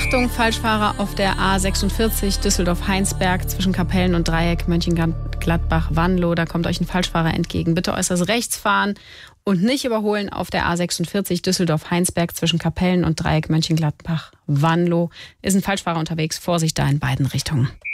Achtung, Falschfahrer auf der A46 Düsseldorf-Heinsberg zwischen Kapellen und Dreieck Mönchengladbach-Wanlo. Da kommt euch ein Falschfahrer entgegen. Bitte äußerst rechts fahren und nicht überholen auf der A46 Düsseldorf-Heinsberg zwischen Kapellen und Dreieck Mönchengladbach-Wanlo. Ist ein Falschfahrer unterwegs. Vorsicht da in beiden Richtungen.